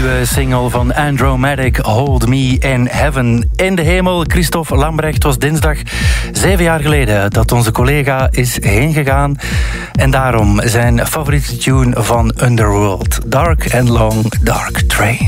nieuwe single van Andromatic, Hold Me in Heaven. In de hemel, Christophe Lambrecht, was dinsdag 7 jaar geleden dat onze collega is heengegaan. En daarom zijn favoriete tune van Underworld, Dark and Long Dark Train.